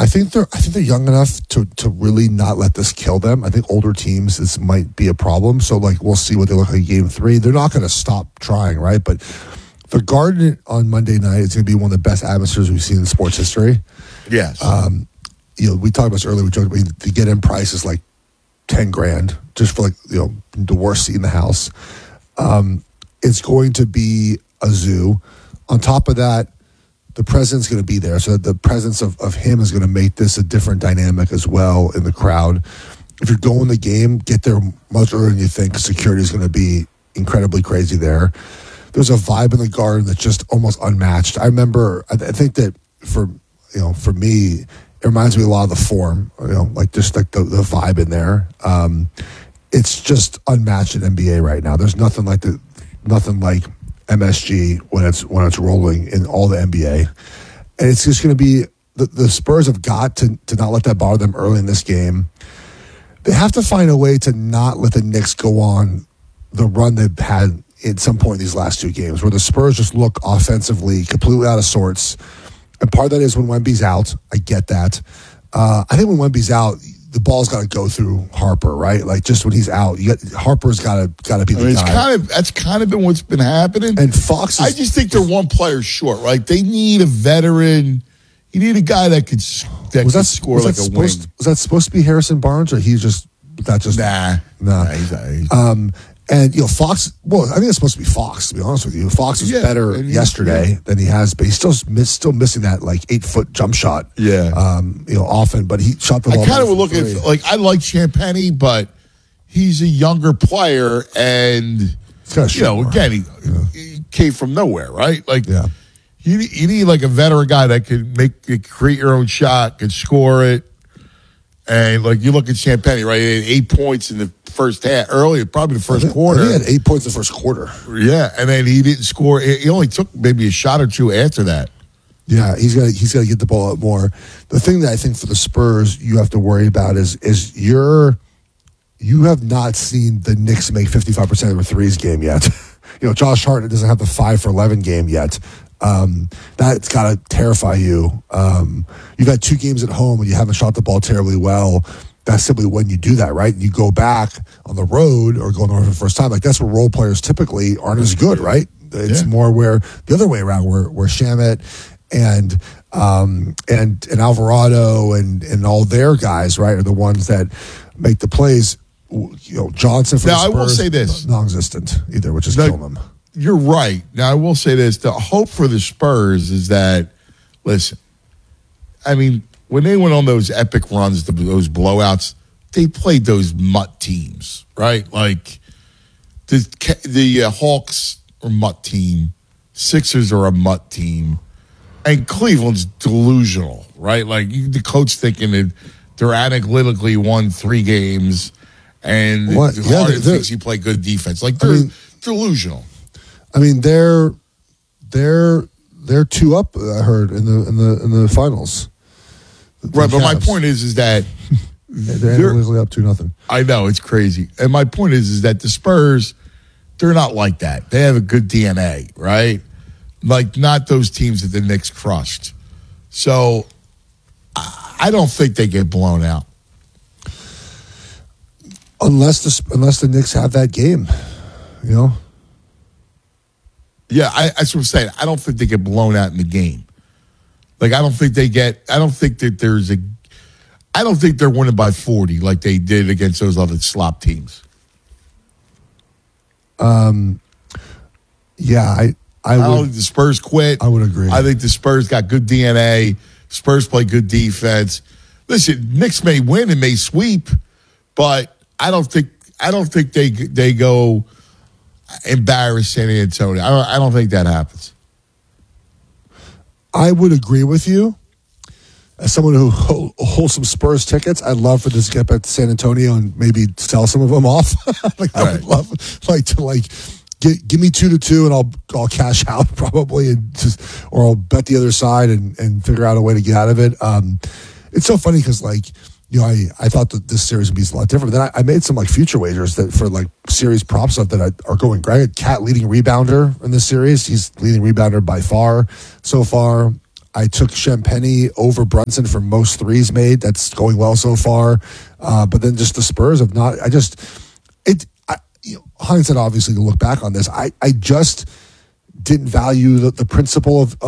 I think they're young enough to really not let this kill them. I think older teams, this might be a problem. So like we'll see what they look like in game 3. They're not going to stop trying, right? But the Garden on Monday night is going to be one of the best atmospheres we've seen in sports history. Yes. We talked about this earlier. We joked about the get-in price is like $10,000 just for the worst seat in the house. It's going to be a zoo. On top of that, the president's going to be there. So the presence of him is going to make this a different dynamic as well in the crowd. If you're going the game, get there much earlier than you think, because security is going to be incredibly crazy there. There's a vibe in the Garden that's just almost unmatched. I remember, I think that for me, it reminds me a lot of the Forum, just like the vibe in there. It's just unmatched in NBA right now. There's nothing like MSG when it's rolling in all the NBA, and it's just going to be the Spurs have got to not let that bother them early in this game. They have to find a way to not let the Knicks go on the run they've had at some point in these last 2 games, where the Spurs just look offensively completely out of sorts. And part of that is when Wemby's out. I get that. I think when Wemby's out, the ball's got to go through Harper, right? Like just when he's out, Harper's got to be the guy. That's kind of been what's been happening. And Fox, I just think they're one player short, right? They need a veteran. You need a guy that could score like a wing. Was that supposed to be Harrison Barnes, or he's just nah? He's and Fox. Well, I think it's supposed to be Fox. To be honest with you, Fox was better yesterday than he has, but he's still missing that 8-foot jump shot. Yeah, often. But he shot the ball. I kind of would look at I like Champagnie, but he's a younger player, and again, he came from nowhere, right? You need a veteran guy that can create your own shot, can score it. And you look at Champagnie, right? He had 8 points in the first half, probably the first quarter. He had 8 points in the first quarter. Yeah, and then he didn't score. He only took maybe a shot or two after that. Yeah, he's got to get the ball up more. The thing that I think for the Spurs you have to worry about is you have not seen the Knicks make 55% of their threes game yet. Josh Hart doesn't have the 5 for 11 game yet. That's got to terrify you. You've had 2 games at home and you haven't shot the ball terribly well. That's simply when you do that, right? You go back on the road or going over for the first time. That's where role players typically aren't as good, right? It's more where the other way around, where Shamet and Alvarado and all their guys, right, are the ones that make the plays. Johnson for the Spurs, I will say this, non-existent either, which is killing them. You're right. Now, I will say this. The hope for the Spurs is that, listen, when they went on those epic runs, those blowouts, they played those mutt teams, right? The Hawks are a mutt team. Sixers are a mutt team. And Cleveland's delusional, right? The coach thinking that they're analytically won 3 games and Harden thinks he played good defense. They're delusional. They're 2 up. I heard in the finals. Right, but my point is that they're analytically up 2-0. I know, it's crazy, and my point is that the Spurs, they're not like that. They have a good DNA, right? Not those teams that the Knicks crushed. So I don't think they get blown out unless the Knicks have that game, Yeah, that's what I'm saying. I don't think they get blown out in the game. I don't think they're winning by 40 like they did against those other slop teams. Yeah, I don't think the Spurs quit. I would agree. I think the Spurs got good DNA. Spurs play good defense. Listen, Knicks may win and may sweep, but I don't think they go embarrass San Antonio. I don't think that happens. I would agree with you. As someone who holds some Spurs tickets, I'd love for this to get back to San Antonio and maybe sell some of them off. I would love to give me 2-2 and I'll cash out probably or I'll bet the other side and figure out a way to get out of it. It's so funny because I thought that this series would be a lot different. Then I made some future wagers that for series prop stuff that are going great. Cat leading rebounder in this series. He's leading rebounder by far so far. I took Champagny over Brunson for most threes made. That's going well so far. But then just the Spurs have not. Hindsight, obviously, to look back on this, I just didn't value the principle of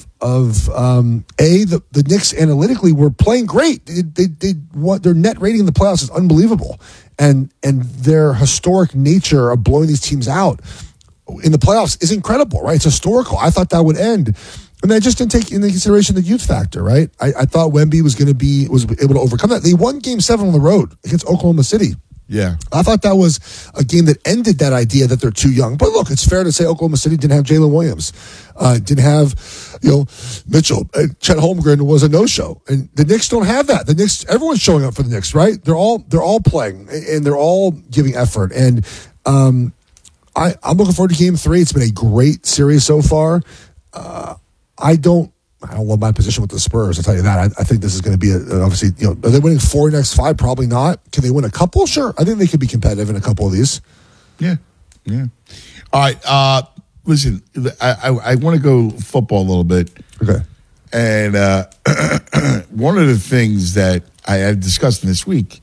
the Knicks analytically were playing great. Their net rating in the playoffs is unbelievable, and their historic nature of blowing these teams out in the playoffs is incredible, right? It's historical. I thought that would end. And I just didn't take into consideration the youth factor, right? I thought Wemby was able to overcome that. They won Game 7 on the road against Oklahoma City. Yeah. I thought that was a game that ended that idea that they're too young. But look, it's fair to say Oklahoma City didn't have Jalen Williams, didn't have Mitchell. Chet Holmgren was a no-show, and the Knicks don't have that. The Knicks, everyone's showing up for the Knicks, right? They're all playing and they're all giving effort. And I'm looking forward to Game 3. It's been a great series so far. I don't love my position with the Spurs, I'll tell you that. I think this is going to be, obviously, are they winning 4 next 5? Probably not. Can they win a couple? Sure. I think they could be competitive in a couple of these. Yeah. All right. Listen, I want to go football a little bit. Okay. And one of the things that I had discussed this week,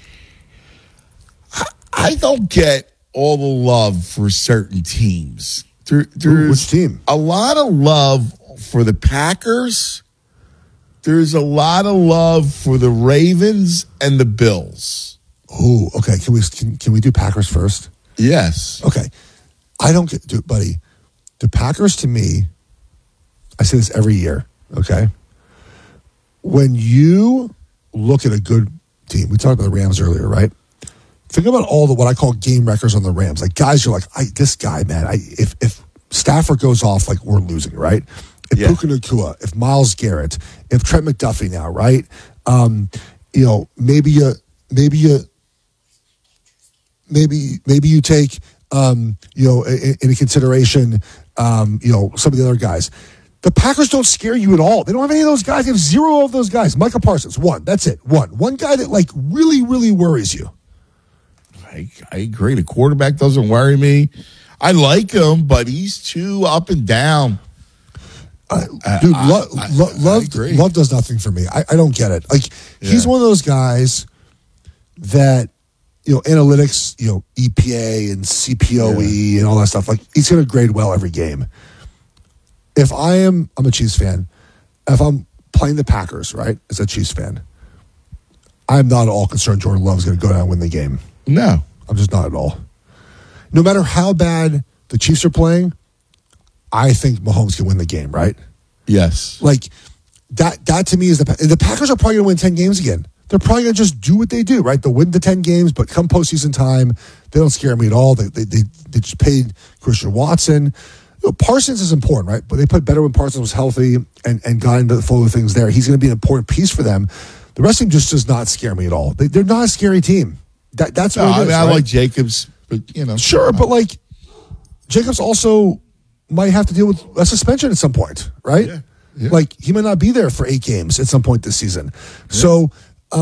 I don't get all the love for certain teams. There's which team? A lot of love for the Packers. There's a lot of love for the Ravens and the Bills. Oh, okay. Can we do Packers first? Yes. Okay. I don't get, buddy. The Packers, to me, I say this every year. Okay. When you look at a good team, we talked about the Rams earlier, right? Think about all what I call game wreckers on the Rams. Like guys, you're like, this guy, man. If Stafford goes off, like we're losing, right? If Puka Nacua, if Myles Garrett, if Trent McDuffie now, right? Maybe you take into consideration some of the other guys. The Packers don't scare you at all. They don't have any of those guys. They have 0 of those guys. Micah Parsons, 1. That's it. One guy that like really, really worries you. I agree. The quarterback doesn't worry me. I like him, but he's too up and down. Love does nothing for me. I don't get it. Like he's one of those guys that analytics, EPA and CPOE and all that stuff. Like he's going to grade well every game. If I'm a Chiefs fan. If I'm playing the Packers, right, as a Chiefs fan, I'm not at all concerned Jordan Love's going to go down and win the game. No, I'm just not at all. No matter how bad the Chiefs are playing, I think Mahomes can win the game, right? Yes. Like that to me is the Packers are probably going to win 10 games again. They're probably going to just do what they do, right? They'll win the 10 games, but come postseason time, they don't scare me at all. They just paid Christian Watson. Parsons is important, right? But they put better when Parsons was healthy and got into the flow of things there. He's going to be an important piece for them. The rest of them just does not scare me at all. They're not a scary team. That's what it is. I right? like Jacobs, but Sure, but like Jacobs also might have to deal with a suspension at some point, right? Yeah. Like he might not be there for 8 games at some point this season. Yeah. So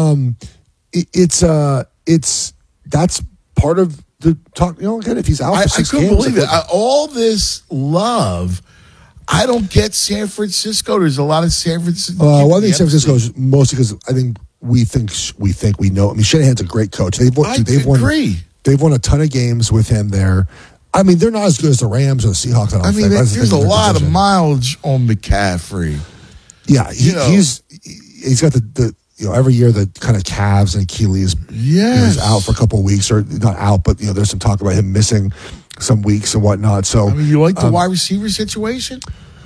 it's that's part of the talk. Again, if he's out for 6 games, I couldn't believe it. All this love. I don't get San Francisco. There's a lot of San Francisco. Well, I think San Francisco is mostly because I think we think we know. I mean, Shanahan's a great coach. They've won a ton of games with him there. I mean, they're not as good as the Rams or the Seahawks. I think there's a lot of mileage on McCaffrey. Yeah, he's got the every year the kind of calves and Achilles. He's out for a couple of weeks, or not out, but there's some talk about him missing some weeks and whatnot. So you like the wide receiver situation?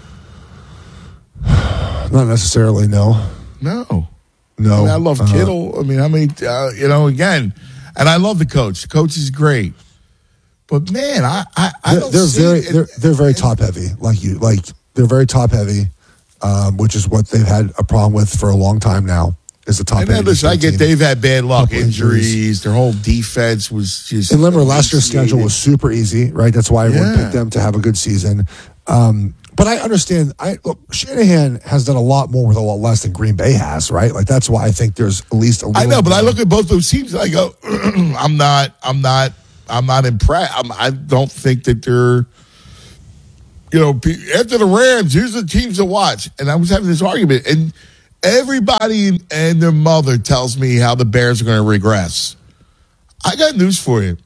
Not necessarily. No. I love Kittle. Again, and I love the coach. The coach is great. But man, I don't they're very top heavy, they're very top heavy, which is what they've had a problem with for a long time now. Is the top heavy? I get they've had bad luck, injuries. Their whole defense was just. And remember, last year's schedule was super easy, right? That's why everyone picked them to have a good season. But I understand. Look, Shanahan has done a lot more with a lot less than Green Bay has, right? Like that's why I think there's at least a little. I know, but I look at both those teams. And I go, I'm not impressed. I don't think that they're after the Rams, here's the teams to watch. And I was having this argument, and everybody and their mother tells me how the Bears are going to regress. I got news for you.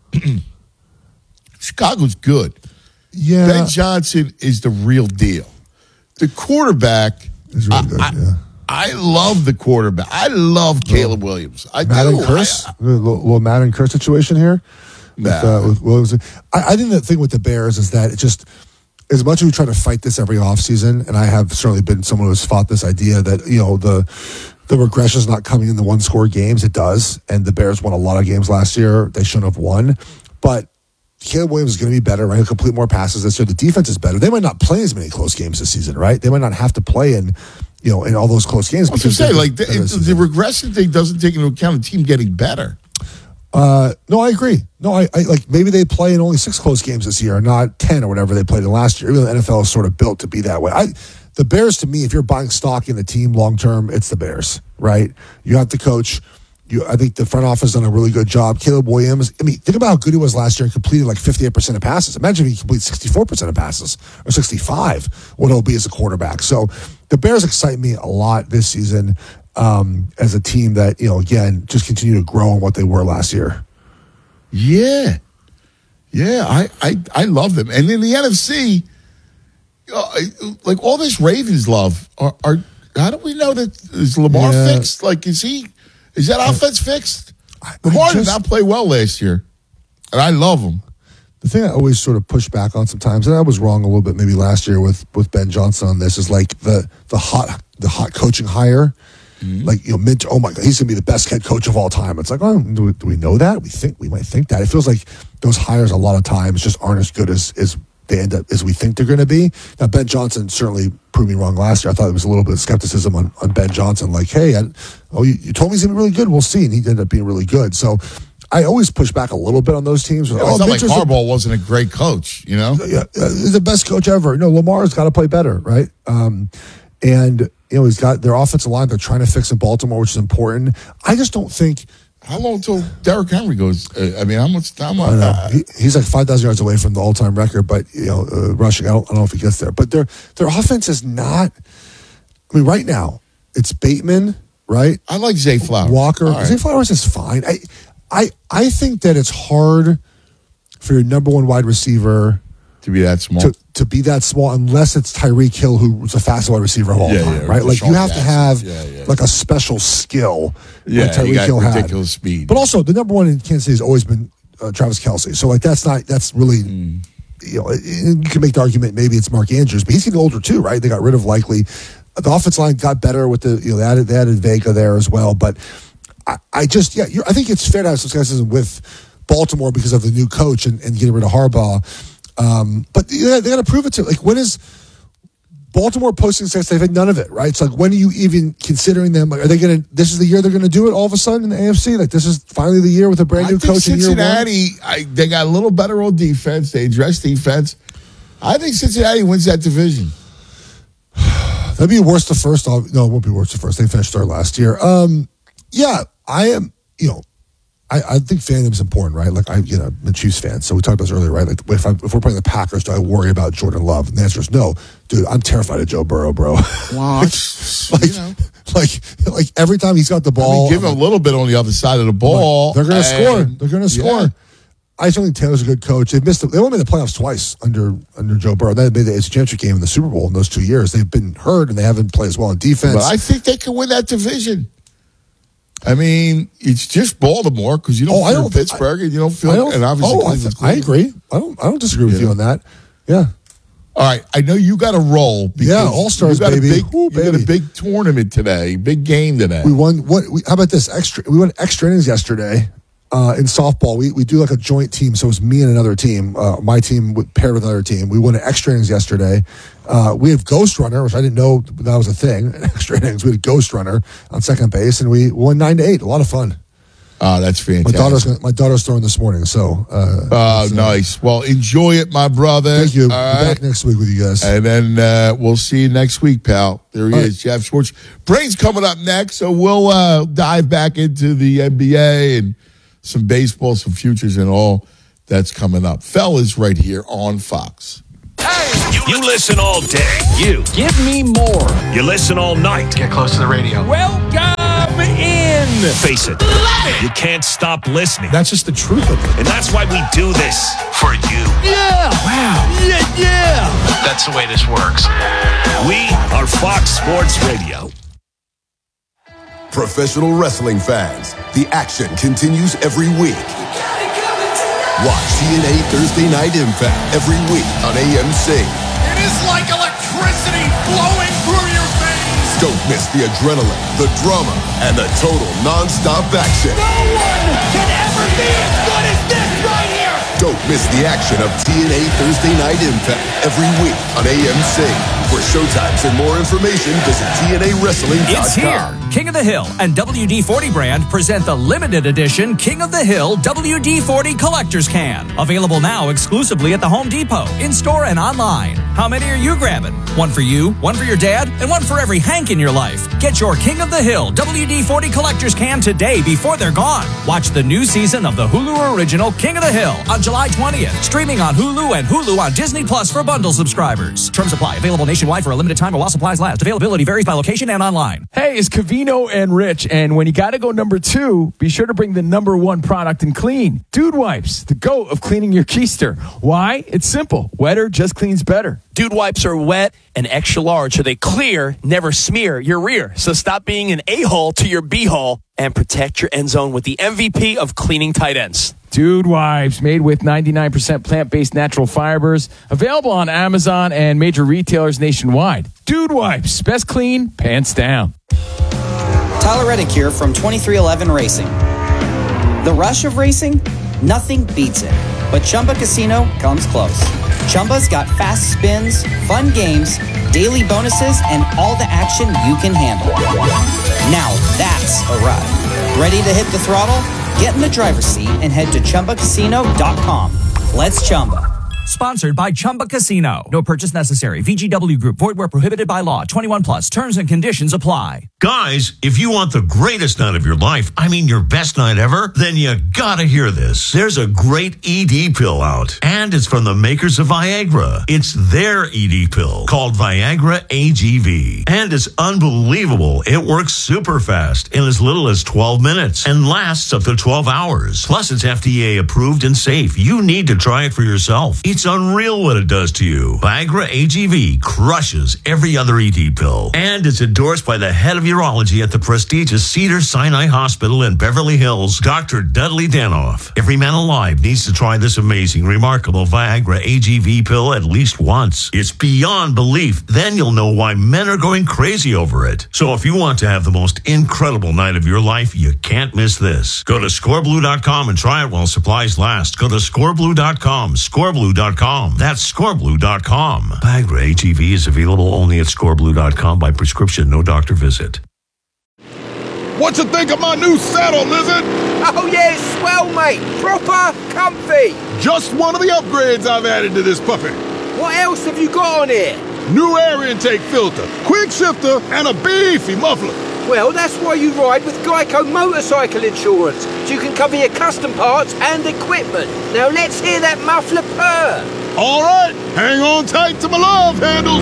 Chicago's good. Yeah. Ben Johnson is the real deal. The quarterback is really good, I love the quarterback. I love Caleb Williams. Madden curse? A little Madden curse situation here? With Williams. I think the thing with the Bears is that it just, as much as we try to fight this every offseason, and I have certainly been someone who's fought this idea that, the regression is not coming in the one-score games. It does, and the Bears won a lot of games last year. They shouldn't have won. But Caleb Williams is going to be better, right? He'll complete more passes this year. The defense is better. They might not play as many close games this season, right? They might not have to play in all those close games. I was going to say, the regression thing doesn't take into account the team getting better. No, I agree. No, I like maybe they play in only 6 close games this year, not 10 or whatever they played in last year. Even though the NFL is sort of built to be that way. The Bears, to me, if you're buying stock in the team long term, it's the Bears, right? You have the coach. I think the front office has done a really good job. Caleb Williams, think about how good he was last year and completed like 58% of passes. Imagine if he completes 64% of passes or 65, what he'll be as a quarterback. So the Bears excite me a lot this season as a team that, again, just continue to grow on what they were last year. Yeah. Yeah, I love them. And in the NFC, like all this Ravens love, how do we know that is Lamar fixed? Like, is that offense fixed? Lamar did not play well last year, and I love him. The thing I always sort of push back on sometimes, and I was wrong a little bit maybe last year with Ben Johnson on this, is like the hot coaching hire. Mm-hmm. Like, Mint, oh my God, he's going to be the best head coach of all time. It's like, oh, do we know that? We might think that. It feels like those hires a lot of times just aren't as good as they end up as we think they're going to be. Now, Ben Johnson certainly proved me wrong last year. I thought there was a little bit of skepticism on Ben Johnson. Like, hey, you told me he's going to be really good. We'll see. And he ended up being really good. So I always push back a little bit on those teams. It's not like Harbaugh wasn't a great coach, Yeah, he's the best coach ever. Lamar's got to play better, right? And he's got their offensive line. They're trying to fix in Baltimore, which is important. I just don't think. How long until Derrick Henry goes? How much time? I don't know. He's like 5,000 yards away from the all-time record, but rushing, I don't know if he gets there. But their offense is not. Right now it's Bateman, right? I like Zay Flowers. Walker. Right. Zay Flowers is fine. I think that it's hard for your number one wide receiver to be that small. To be that small, unless it's Tyreek Hill, who's the fastest wide receiver of all time, right? Like, you have to have like a special skill. Yeah, like Tyreek Hill had. Ridiculous speed. But also, the number one in Kansas City has always been Travis Kelce. So, like, that's really, you can make the argument maybe it's Mark Andrews, but he's getting older too, right? They got rid of Likely. The offensive line got better with they added Vega there as well. But I think it's fair to have some skepticism with Baltimore because of the new coach and getting rid of Harbaugh. But they got to prove it to. Like, when is Baltimore posting success? They've had none of it, right? It's like, when are you even considering them? Like, are they going to? This is the year they're going to do it all of a sudden in the AFC. Like, this is finally the year with a brand new coach in year one. Cincinnati, they got a little better on defense. They addressed defense. I think Cincinnati wins that division. That'd be worse the first. No, it won't be worse the first. They finished third last year. Yeah, I am. I think fandom's important, right? Like, I'm a Chiefs fan, so we talked about this earlier, right? Like, if we're playing the Packers, do I worry about Jordan Love? And the answer is no, dude. I'm terrified of Joe Burrow, bro. Wow, like every time he's got the ball, give him a little bit on the other side of the ball. They're going to score. They're going to score. Yeah. I still think Taylor's a good coach. They only made the playoffs twice under Joe Burrow. They made the AFC Championship game in the Super Bowl in those 2 years. They've been hurt and they haven't played as well in defense. But I think they can win that division. I mean, it's just Baltimore because you don't feel Pittsburgh and you don't feel, and obviously I agree. I don't disagree with you on that. Yeah. All right, I know you got a roll. All-Stars, baby. You got a big tournament today, big game today. We won. How about this? We won extra innings yesterday in softball. We do like a joint team, so it was me and another team. My team paired with another team. We won extra innings yesterday. We have Ghost Runner, which I didn't know that was a thing. Extra innings. We had Ghost Runner on second base, and we won 9-8. A lot of fun. Oh, that's fantastic. My daughter's throwing this morning, so. Nice. Well, enjoy it, my brother. Thank you. All right. Back next week with you guys. And then we'll see you next week, pal. There he is, Jeff Schwartz. Brain's coming up next, so we'll dive back into the NBA and some baseball, some futures, and all that's coming up. Fellas, right here on Fox. Hey! You listen all day. You. Give me more. You listen all night. Get close to the radio. Welcome in. Face it. You can't stop listening. That's just the truth of it. And that's why we do this. For you. Yeah. Wow. Yeah. That's the way this works. We are Fox Sports Radio. Professional wrestling fans, the action continues every week. Watch TNA Thursday Night Impact every week on AMC. It is like electricity flowing through your veins. Don't miss the adrenaline, the drama, and the total non-stop action. No one can ever be as good as this right here. Don't miss the action of TNA Thursday Night Impact every week on AMC. For showtimes and more information, visit TNAWrestling.com. It's here. King of the Hill and WD-40 brand present the limited edition King of the Hill WD-40 Collector's Can. Available now exclusively at the Home Depot, in-store and online. How many are you grabbing? One for you, one for your dad, and one for every Hank in your life. Get your King of the Hill WD-40 Collector's Can today before they're gone. Watch the new season of the Hulu original King of the Hill on July 20th. Streaming on Hulu and Hulu on Disney Plus for bundle subscribers. Terms apply. Available nationwide for a limited time or while supplies last. Availability varies by location and online. Hey, it's Cavino and Rich, and when you got to go number 2, be sure to bring the number 1 product in clean. Dude Wipes, the GOAT of cleaning your keister. Why? It's simple. Wetter just cleans better. Dude Wipes are wet and extra large, so they clear, never smear your rear. So stop being an a-hole to your b-hole and protect your end zone with the MVP of cleaning tight ends. Dude Wipes, made with 99% plant-based natural fibers. Available on Amazon and major retailers nationwide. Dude Wipes, best clean, pants down. Tyler Reddick here from 2311 Racing. The rush of racing? Nothing beats it. But Chumba Casino comes close. Chumba's got fast spins, fun games, daily bonuses, and all the action you can handle. Now that's a ride. Ready to hit the throttle? Get in the driver's seat and head to ChumbaCasino.com. Let's Chumba. Sponsored by Chumba Casino. No purchase necessary. VGW Group. Void where prohibited by law. 21 plus. Terms and conditions apply. Guys, if you want the greatest night of your life, I mean your best night ever, then you gotta hear this. There's a great ED pill out, and it's from the makers of Viagra. It's their ED pill called Viagra AGV, and it's unbelievable. It works super fast in as little as 12 minutes and lasts up to 12 hours. Plus, it's FDA approved and safe. You need to try it for yourself. It's unreal what it does to you. Viagra AGV crushes every other ED pill, and it's endorsed by the head of urology at the prestigious Cedars-Sinai Hospital in Beverly Hills, Dr. Dudley Danoff. Every man alive needs to try this amazing, remarkable Viagra AGV pill at least once. It's beyond belief. Then you'll know why men are going crazy over it. So if you want to have the most incredible night of your life, you can't miss this. Go to scoreblue.com and try it while supplies last. Go to scoreblue.com, scoreblue.com. That's scoreblue.com. Viagra AGV is available only at scoreblue.com by prescription, no doctor visit. What you think of my new saddle, Lizard? Oh, yeah, it's swell, mate. Proper comfy. Just one of the upgrades I've added to this puppy. What else have you got on here? New air intake filter, quick shifter, and a beefy muffler. Well, that's why you ride with Geico Motorcycle Insurance, so you can cover your custom parts and equipment. Now let's hear that muffler purr. All right, hang on tight to my love handles.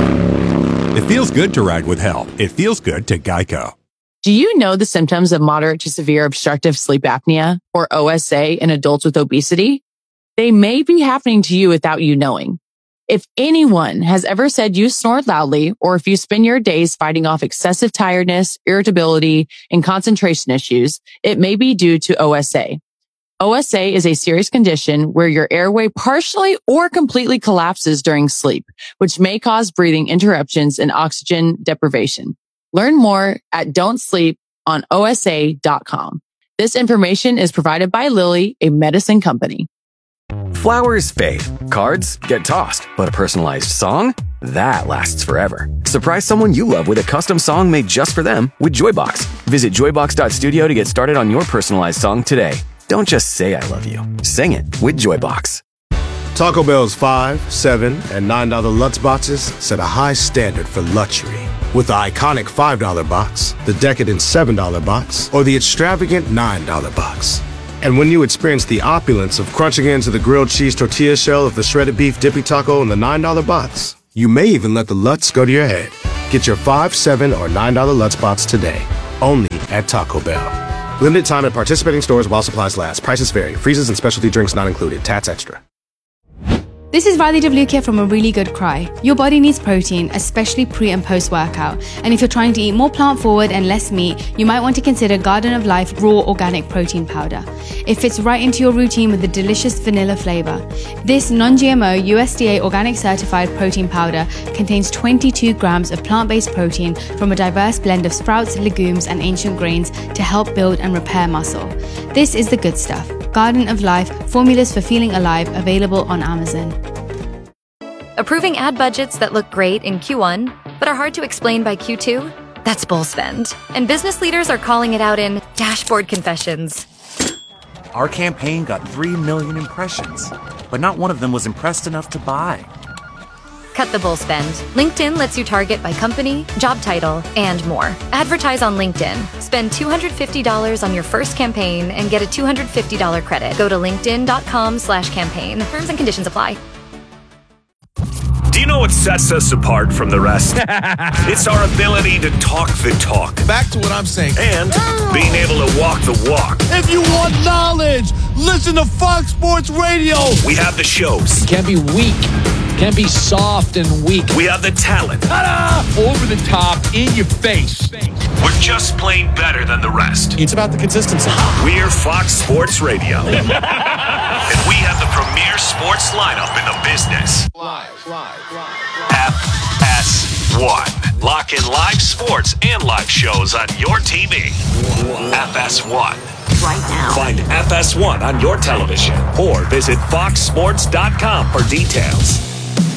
It feels good to ride with help. It feels good to Geico. Do you know the symptoms of moderate to severe obstructive sleep apnea, or OSA, in adults with obesity? They may be happening to you without you knowing. If anyone has ever said you snore loudly, or if you spend your days fighting off excessive tiredness, irritability, and concentration issues, it may be due to OSA. OSA is a serious condition where your airway partially or completely collapses during sleep, which may cause breathing interruptions and oxygen deprivation. Learn more at don'tsleeponosa.com. This information is provided by Lilly, a medicine company. Flowers fade, cards get tossed, but a personalized song? That lasts forever. Surprise someone you love with a custom song made just for them with Joybox. Visit joybox.studio to get started on your personalized song today. Don't just say I love you. Sing it with Joybox. Taco Bell's $5, $7, and $9 Lutz boxes set a high standard for luxury. With the iconic $5 box, the decadent $7 box, or the extravagant $9 box. And when you experience the opulence of crunching into the grilled cheese tortilla shell of the shredded beef dippy taco in the $9 box, you may even let the Lutz go to your head. Get your $5, $7, or $9 Lutz box today, only at Taco Bell. Limited time at participating stores while supplies last. Prices vary. Freezes and specialty drinks not included. Tats extra. This is Riley Devlukia from A Really Good Cry. Your body needs protein, especially pre and post workout. And if you're trying to eat more plant forward and less meat, you might want to consider Garden of Life Raw Organic Protein Powder. It fits right into your routine with a delicious vanilla flavor. This non-GMO USDA organic certified protein powder contains 22 grams of plant-based protein from a diverse blend of sprouts, legumes, and ancient grains to help build and repair muscle. This is the good stuff. Garden of Life, formulas for feeling alive, available on Amazon. Approving ad budgets that look great in Q1, but are hard to explain by Q2? That's bull spend. And business leaders are calling it out in dashboard confessions. Our campaign got 3 million impressions, but not one of them was impressed enough to buy. Cut the bull spend. LinkedIn lets you target by company, job title, and more. Advertise on LinkedIn. Spend $250 on your first campaign and get a $250 credit. Go to linkedin.com/campaign. Terms and conditions apply. Do you know what sets us apart from the rest? It's our ability to talk the talk. Back to what I'm saying. And being able to walk the walk. If you want knowledge, listen to Fox Sports Radio. We have the shows. Can't be weak. Can't be soft and weak. We have the talent. Ta-da! Over the top, in your face. We're just plain better than the rest. It's about the consistency. We're Fox Sports Radio. And we have the premier sports lineup in the business. FS1. Lock in live sports and live shows on your TV. FS1. Right now. Find FS1 on your television or visit foxsports.com for details.